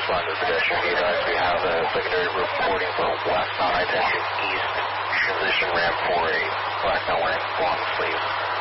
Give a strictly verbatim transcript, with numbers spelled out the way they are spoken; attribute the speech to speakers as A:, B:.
A: respond to the pedestrian advise. We have a secondary reporting for westbound high tension east transition ramp for a black no wearing long sleeve.